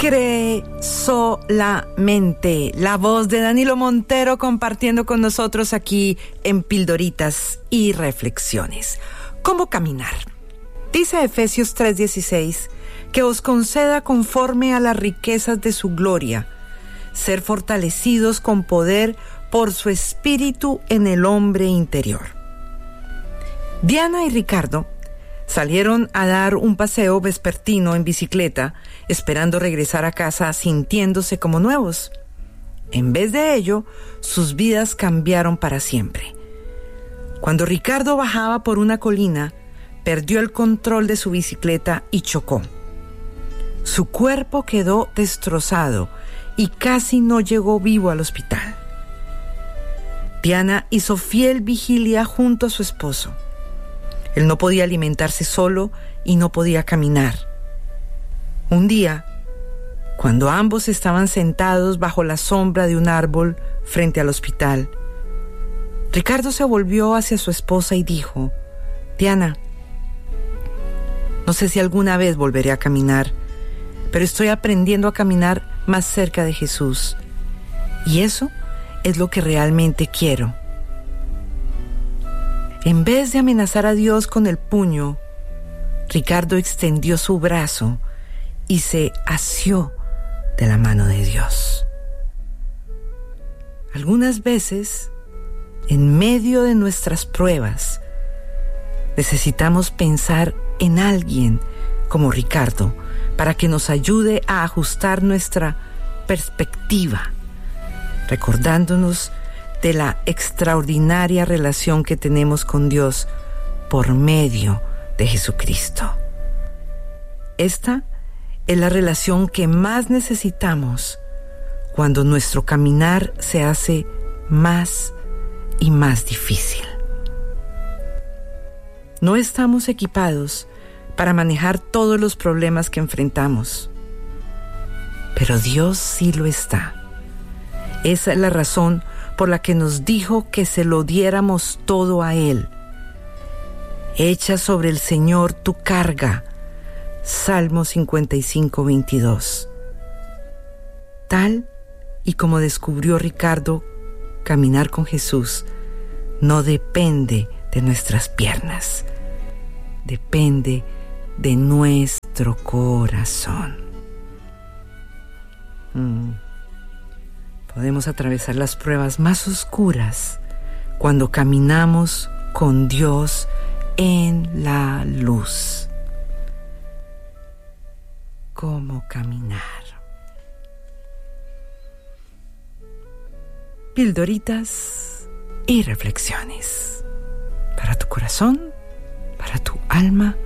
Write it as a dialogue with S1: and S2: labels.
S1: Cree solamente. La voz de Danilo Montero compartiendo con nosotros aquí en Pildoritas y Reflexiones. ¿Cómo caminar? Dice Efesios 3:16 que os conceda conforme a las riquezas de su gloria, ser fortalecidos con poder por su espíritu en el hombre interior. Diana y Ricardo salieron a dar un paseo vespertino en bicicleta, esperando regresar a casa sintiéndose como nuevos. En vez de ello, sus vidas cambiaron para siempre. Cuando Ricardo bajaba por una colina, perdió el control de su bicicleta y chocó. Su cuerpo quedó destrozado y casi no llegó vivo al hospital. Diana hizo fiel vigilia junto a su esposo. Él no podía alimentarse solo y no podía caminar. Un día, cuando ambos estaban sentados bajo la sombra de un árbol frente al hospital, Ricardo se volvió hacia su esposa y dijo: Diana, no sé si alguna vez volveré a caminar, pero estoy aprendiendo a caminar más cerca de Jesús. Y eso es lo que realmente quiero. En vez de amenazar a Dios con el puño, Ricardo extendió su brazo y se asió de la mano de Dios. Algunas veces, en medio de nuestras pruebas, necesitamos pensar en alguien como Ricardo para que nos ayude a ajustar nuestra perspectiva, recordándonos de la extraordinaria relación que tenemos con Dios por medio de Jesucristo. Esta es la relación que más necesitamos cuando nuestro caminar se hace más y más difícil. No estamos equipados para manejar todos los problemas que enfrentamos, pero Dios sí lo está. Esa es la razón por la que nos dijo que se lo diéramos todo a Él. Echa sobre el Señor tu carga. Salmo 55:22. Tal y como descubrió Ricardo, caminar con Jesús no depende de nuestras piernas, depende de nuestro corazón. Podemos atravesar las pruebas más oscuras cuando caminamos con Dios en la luz. ¿Cómo caminar? Pildoritas y reflexiones para tu corazón, para tu alma